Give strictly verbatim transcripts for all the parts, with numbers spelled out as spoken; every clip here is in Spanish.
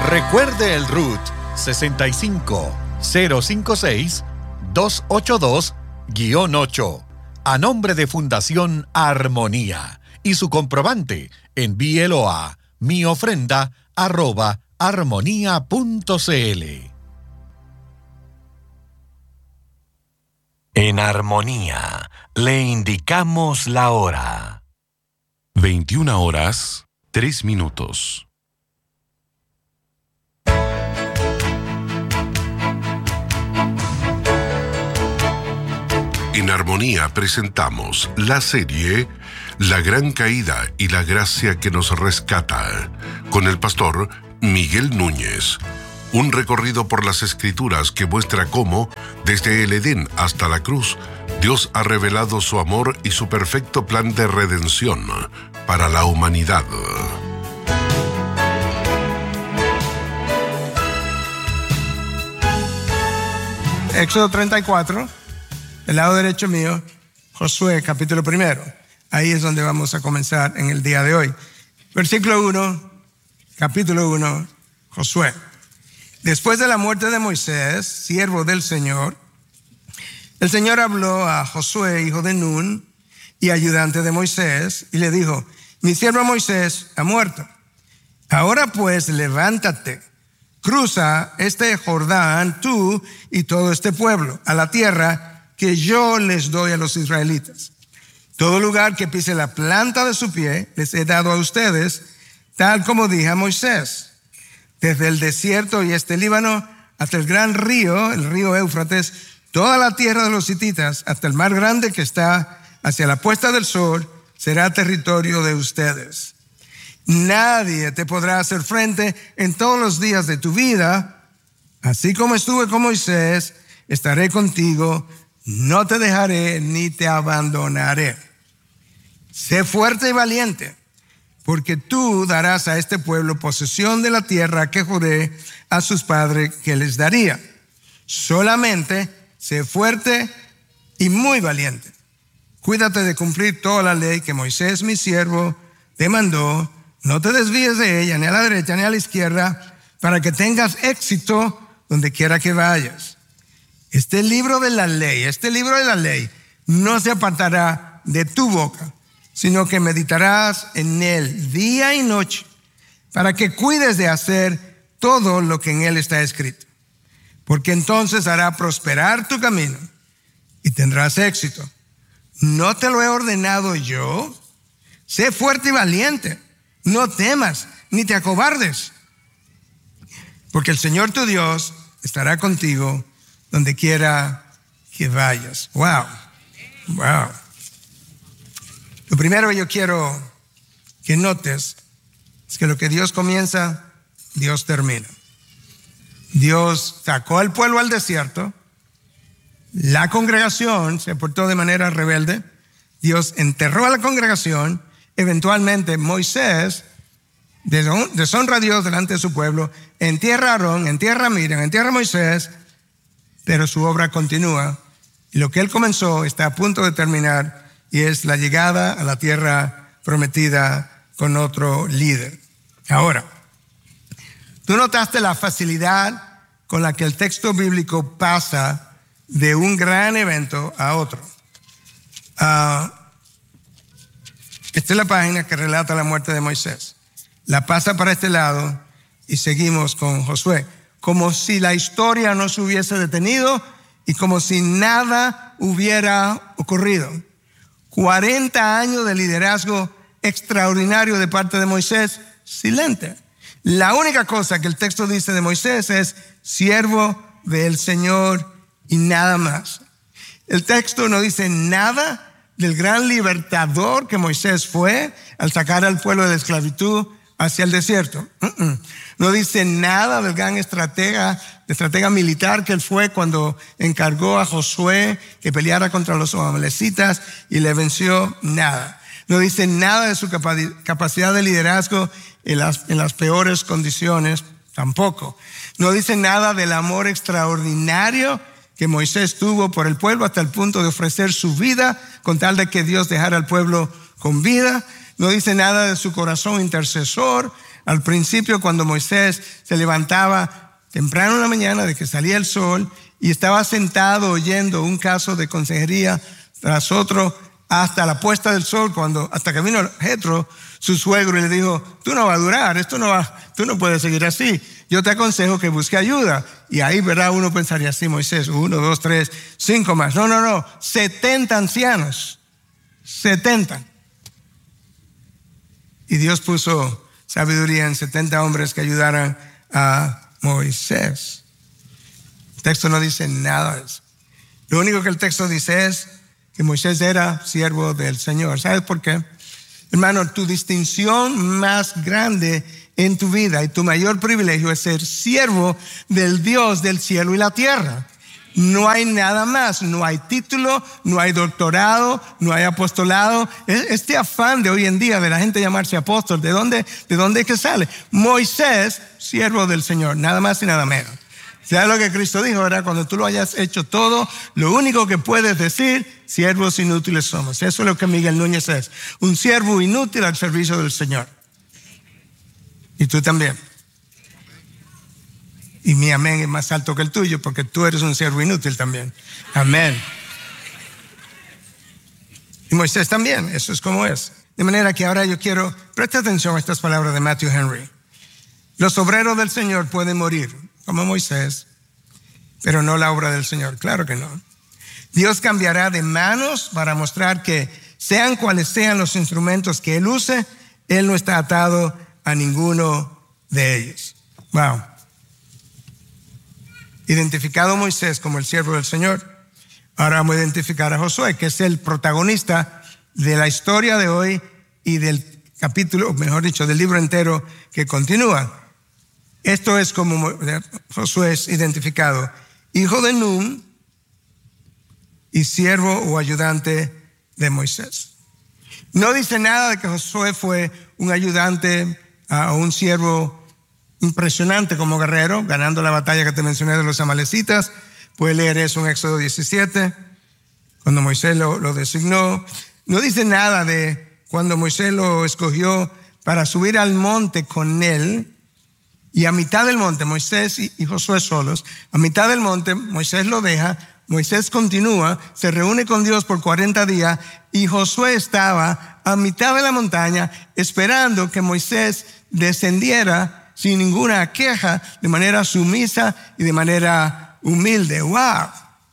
Recuerde el R U T sesenta y cinco cero cincuenta y seis dos ochenta y dos guión ocho a nombre de Fundación Armonía y su comprobante envíelo a miofrenda arroba armonía punto cl. En Armonía le indicamos la hora. veintiuna horas, tres minutos. En Armonía presentamos la serie La Gran Caída y la Gracia que nos rescata, con el pastor Miguel Núñez. Un recorrido por las Escrituras que muestra cómo, desde el Edén hasta la cruz, Dios ha revelado su amor y su perfecto plan de redención para la humanidad. Éxodo treinta y cuatro, del lado derecho mío, Josué, capítulo primero. Ahí es donde vamos a comenzar en el día de hoy. Versículo uno, capítulo uno, Josué. Después de la muerte de Moisés, siervo del Señor, el Señor habló a Josué, hijo de Nun, y ayudante de Moisés, y le dijo: mi siervo Moisés ha muerto. Ahora pues, levántate, cruza este Jordán, tú y todo este pueblo, a la tierra que yo les doy a los israelitas. Todo lugar que pise la planta de su pie les he dado a ustedes, tal como dije a Moisés. Desde el desierto y este Líbano hasta el gran río, el río Éufrates, toda la tierra de los hititas, hasta el mar grande que está hacia la puesta del sol, será territorio de ustedes. Nadie te podrá hacer frente en todos los días de tu vida. Así como estuve con Moisés, estaré contigo. No te dejaré ni te abandonaré. Sé fuerte y valiente, porque tú darás a este pueblo posesión de la tierra que juré a sus padres que les daría. Solamente sé fuerte y muy valiente. Cuídate de cumplir toda la ley que Moisés, mi siervo, te mandó. No te desvíes de ella, ni a la derecha ni a la izquierda, para que tengas éxito donde quiera que vayas. Este libro de la ley, este libro de la ley no se apartará de tu boca, sino que meditarás en él día y noche, para que cuides de hacer todo lo que en él está escrito. Porque entonces hará prosperar tu camino y tendrás éxito. ¿No te lo he ordenado yo? Sé fuerte y valiente, no temas ni te acobardes, porque el Señor tu Dios estará contigo donde quiera que vayas. Wow, wow. Lo primero que yo quiero que notes es que lo que Dios comienza, Dios termina. Dios sacó al pueblo al desierto, la congregación se portó de manera rebelde, Dios enterró a la congregación, eventualmente Moisés deshonra a Dios delante de su pueblo, entierra a Aarón, entierra a Miriam, entierra a Moisés, pero su obra continúa y lo que él comenzó está a punto de terminar, y es la llegada a la tierra prometida con otro líder. Ahora, tú notaste la facilidad con la que el texto bíblico pasa de un gran evento a otro. Uh, esta es la página que relata la muerte de Moisés. La pasa para este lado y seguimos con Josué, como si la historia no se hubiese detenido y como si nada hubiera ocurrido. cuarenta años de liderazgo extraordinario de parte de Moisés, silente. La única cosa que el texto dice de Moisés es siervo del Señor y nada más. El texto no dice nada del gran libertador que Moisés fue al sacar al pueblo de la esclavitud hacia el desierto. Uh-uh. No dice nada del gran estratega, estratega militar que él fue cuando encargó a Josué que peleara contra los amalecitas y le venció. Nada. No dice nada de su capacidad de liderazgo en las, en las peores condiciones, tampoco. No dice nada del amor extraordinario que Moisés tuvo por el pueblo hasta el punto de ofrecer su vida con tal de que Dios dejara al pueblo con vida. No dice nada de su corazón intercesor Al principio, cuando Moisés se levantaba temprano en la mañana de que salía el sol y estaba sentado oyendo un caso de consejería tras otro hasta la puesta del sol, cuando hasta que vino Jetro, su suegro, y le dijo: tú no vas a durar, esto no va, tú no puedes seguir así. Yo te aconsejo que busque ayuda. Y ahí, ¿verdad? Uno pensaría así: Moisés, uno, dos, tres, cinco más. No, no, no, setenta ancianos, setenta. Y Dios puso sabiduría en setenta hombres que ayudaran a Moisés. El texto no dice nada de eso. Lo único que el texto dice es que Moisés era siervo del Señor. ¿Sabes por qué? Hermano, tu distinción más grande en tu vida y tu mayor privilegio es ser siervo del Dios del cielo y la tierra. No hay nada más, no hay título, no hay doctorado, no hay apostolado. Este afán de hoy en día de la gente llamarse apóstol, ¿de dónde, de dónde es que sale? Moisés, siervo del Señor, nada más y nada menos. ¿Sabes lo que Cristo dijo? ¿Verdad? Cuando tú lo hayas hecho todo, lo único que puedes decir: siervos inútiles somos. Eso es lo que Miguel Núñez es, un siervo inútil al servicio del Señor. Y tú también. Y mi amén es más alto que el tuyo, porque tú eres un siervo inútil también. Amén. Y Moisés también, eso es como es. De manera que ahora yo quiero, presta atención a estas palabras de Matthew Henry. Los obreros del Señor pueden morir, como Moisés, pero no la obra del Señor. Claro que no. Dios cambiará de manos para mostrar que, sean cuales sean los instrumentos que Él use, Él no está atado a ninguno de ellos. Wow. Identificado Moisés como el siervo del Señor, ahora vamos a identificar a Josué, que es el protagonista de la historia de hoy y del capítulo, o mejor dicho, del libro entero que continúa. Esto es como Josué es identificado: hijo de Nun y siervo o ayudante de Moisés. No dice nada de que Josué fue un ayudante o un siervo impresionante como guerrero, ganando la batalla que te mencioné de los amalecitas. Puedes leer eso en Éxodo diecisiete, cuando Moisés lo, lo designó. No dice nada de cuando Moisés lo escogió para subir al monte con él. Y a mitad del monte, Moisés y Josué solos, a mitad del monte Moisés lo deja, Moisés continúa, se reúne con Dios por cuarenta días y Josué estaba a mitad de la montaña esperando que Moisés descendiera sin ninguna queja, de manera sumisa y de manera humilde. ¡Wow!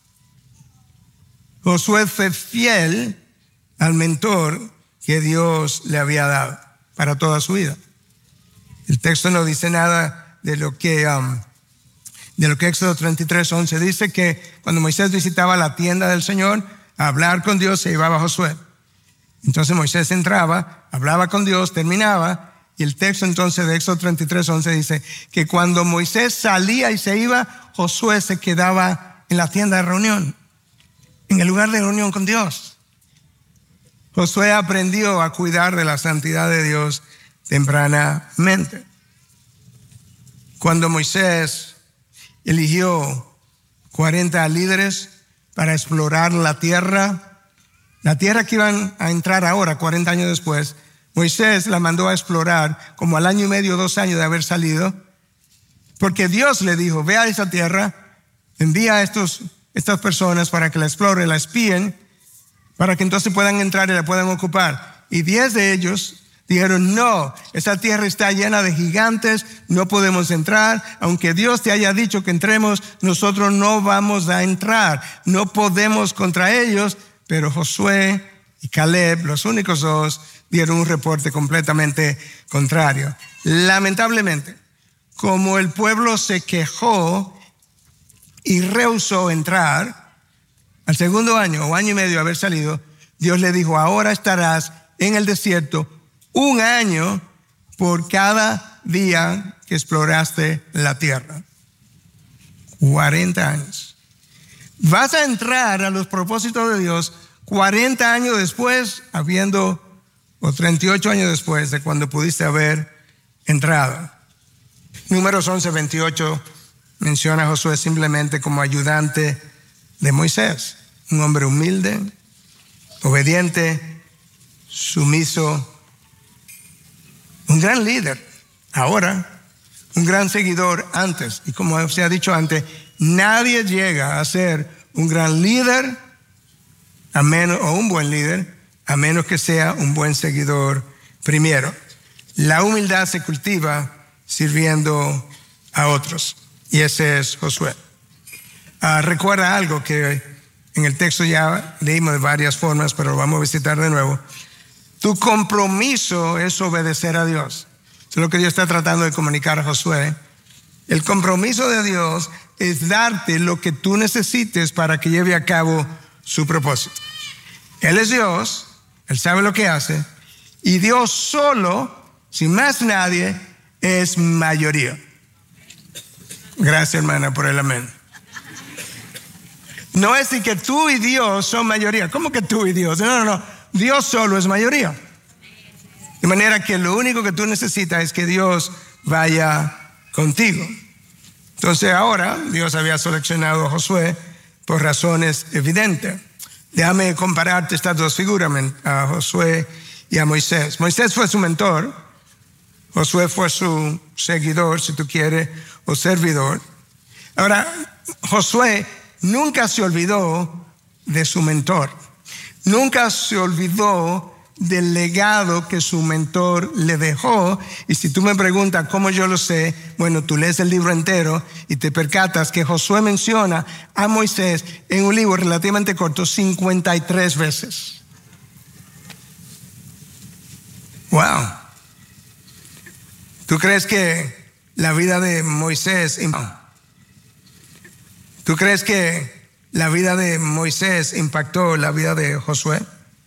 Josué fue fiel al mentor que Dios le había dado para toda su vida. El texto no dice nada de lo que, um, de lo que Éxodo treinta y tres, once dice, que cuando Moisés visitaba la tienda del Señor a hablar con Dios, se llevaba a Josué. Entonces Moisés entraba, hablaba con Dios, terminaba, y el texto entonces de Éxodo treinta y tres, once dice que cuando Moisés salía y se iba, Josué se quedaba en la tienda de reunión, en el lugar de reunión con Dios. Josué aprendió a cuidar de la santidad de Dios tempranamente. Cuando Moisés eligió cuarenta líderes para explorar la tierra, la tierra que iban a entrar ahora, cuarenta años después, Moisés la mandó a explorar como al año y medio, dos años de haber salido, porque Dios le dijo: ve a esa tierra, envía a estos, estas personas para que la exploren, la espíen, para que entonces puedan entrar y la puedan ocupar. Y diez de ellos dijeron: no, esa tierra está llena de gigantes, no podemos entrar. Aunque Dios te haya dicho que entremos, nosotros no vamos a entrar. No podemos contra ellos. Pero Josué y Caleb, los únicos dos, dieron un reporte completamente contrario. Lamentablemente, como el pueblo se quejó y rehusó entrar, al segundo año o año y medio de haber salido, Dios le dijo: ahora estarás en el desierto un año por cada día que exploraste la tierra. cuarenta años. Vas a entrar a los propósitos de Dios cuarenta años después, habiendo, o treinta y ocho años después de cuando pudiste haber entrado. Números once, veintiocho menciona a Josué simplemente como ayudante de Moisés, un hombre humilde, obediente, sumiso, un gran líder, ahora, un gran seguidor antes. Y como se ha dicho antes, nadie llega a ser un gran líder a menos, o un buen líder a menos que sea un buen seguidor primero. La humildad se cultiva sirviendo a otros. Y ese es Josué. Uh, recuerda algo que en el texto ya leímos de varias formas, pero lo vamos a visitar de nuevo. Tu compromiso es obedecer a Dios. Eso es lo que Dios está tratando de comunicar a Josué. El compromiso de Dios es darte lo que tú necesites para que lleve a cabo su propósito. Él es Dios, Él sabe lo que hace, y Dios solo, sin más nadie, es mayoría. Gracias, hermana, por el amén. No es decir que tú y Dios son mayoría. ¿Cómo que tú y Dios? No, no, no. Dios solo es mayoría. De manera que lo único que tú necesitas es que Dios vaya contigo. Entonces ahora Dios había seleccionado a Josué por razones evidentes. Déjame compararte estas dos figuras, a Josué y a Moisés. Moisés fue su mentor. Josué fue su seguidor, si tú quieres, o servidor. Ahora, Josué nunca se olvidó de su mentor. Nunca se olvidó del legado que su mentor le dejó. Y si tú me preguntas cómo yo lo sé, bueno, tú lees el libro entero y te percatas que Josué menciona a Moisés en un libro relativamente corto cincuenta y tres veces. Wow. ¿Tú crees que la vida de Moisés ¿Tú crees que la vida de Moisés impactó la vida de Josué?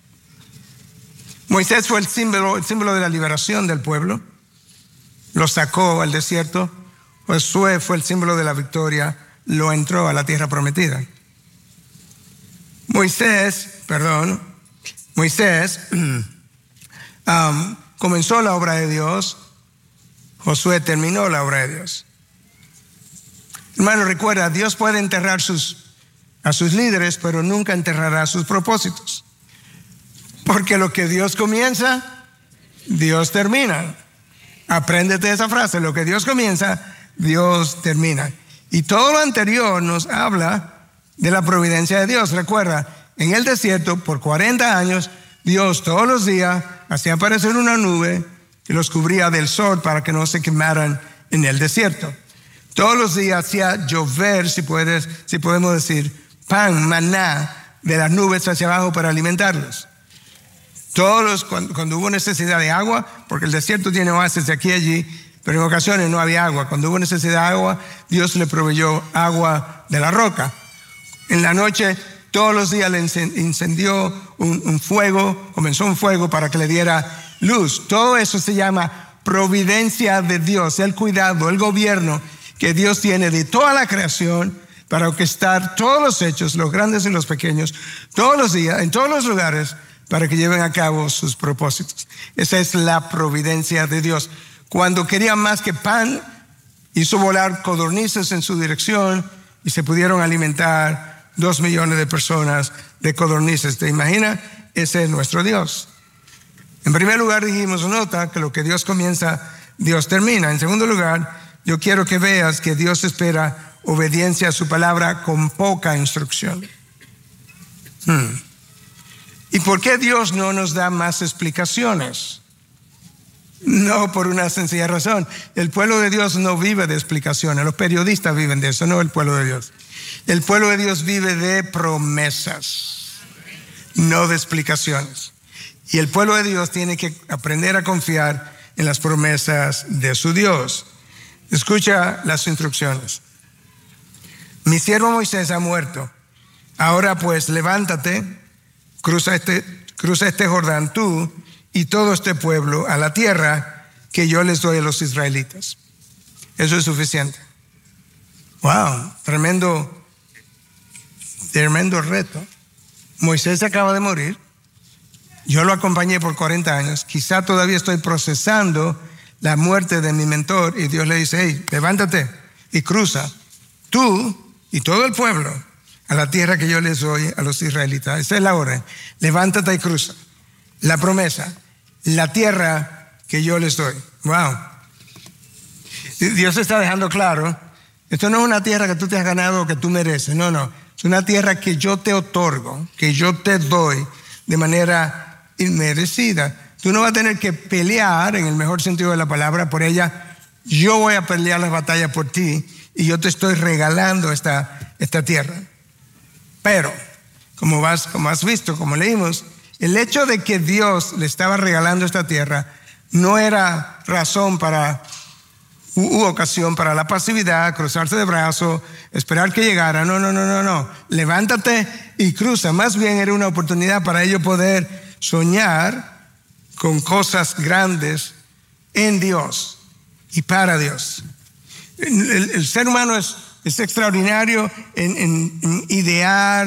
Moisés fue el símbolo, el símbolo de la liberación del pueblo. Lo sacó al desierto. Josué fue el símbolo de la victoria. Lo entró a la tierra prometida. Moisés, perdón, Moisés um, comenzó la obra de Dios. Josué terminó la obra de Dios. Hermano, recuerda, Dios puede enterrar sus, a sus líderes, pero nunca enterrará sus propósitos. Porque lo que Dios comienza, Dios termina. Apréndete esa frase, lo que Dios comienza, Dios termina. Y todo lo anterior nos habla de la providencia de Dios. Recuerda, en el desierto, por cuarenta años, Dios todos los días hacía aparecer una nube que los cubría del sol para que no se quemaran en el desierto. Todos los días hacía llover, si, puedes, si podemos decir, pan, maná de las nubes hacia abajo para alimentarlos. Todos los, cuando, cuando hubo necesidad de agua, porque el desierto tiene oasis de aquí y allí, pero en ocasiones no había agua. Cuando hubo necesidad de agua, Dios le proveyó agua de la roca. En la noche, todos los días le incendió un, un fuego, comenzó un fuego para que le diera luz. Todo eso se llama providencia de Dios, el cuidado, el gobierno que Dios tiene de toda la creación para orquestar todos los hechos, los grandes y los pequeños, todos los días, en todos los lugares, para que lleven a cabo sus propósitos. Esa es la providencia de Dios. Cuando querían más que pan, hizo volar codornices en su dirección y se pudieron alimentar dos millones de personas de codornices. ¿Te imaginas? Ese es nuestro Dios. En primer lugar dijimos, nota que lo que Dios comienza, Dios termina. En segundo lugar, yo quiero que veas que Dios espera obediencia a su palabra con poca instrucción. Hmm. ¿Y por qué Dios no nos da más explicaciones? No, por una sencilla razón. El pueblo de Dios no vive de explicaciones. Los periodistas viven de eso, no el pueblo de Dios. El pueblo de Dios vive de promesas, no de explicaciones. Y el pueblo de Dios tiene que aprender a confiar en las promesas de su Dios. Escucha las instrucciones. Mi siervo Moisés ha muerto. Ahora pues levántate, cruza este, cruza este Jordán tú y todo este pueblo a la tierra que yo les doy a los israelitas. Eso es suficiente. Wow, tremendo, tremendo reto. Moisés acaba de morir. Yo lo acompañé por cuarenta años. Quizá todavía estoy procesando la muerte de mi mentor y Dios le dice, hey, levántate y cruza tú y todo el pueblo a la tierra que yo les doy a los israelitas. Esa es la orden. Levántate y cruza. La promesa, la tierra que yo les doy. Wow. Dios está dejando claro, esto no es una tierra que tú te has ganado o que tú mereces, no, no. Es una tierra que yo te otorgo, que yo te doy de manera inmerecida. Tú no vas a tener que pelear, en el mejor sentido de la palabra, por ella. Yo voy a pelear las batallas por ti y yo te estoy regalando esta, esta tierra. Pero, como, vas, como has visto, como leímos, el hecho de que Dios le estaba regalando esta tierra no era razón para, u, u ocasión para la pasividad, cruzarse de brazos, esperar que llegara. No, no, no, no, no. Levántate y cruza. Más bien era una oportunidad para ellos poder soñar con cosas grandes en Dios y para Dios. El, el ser humano es, es extraordinario en, en, en idear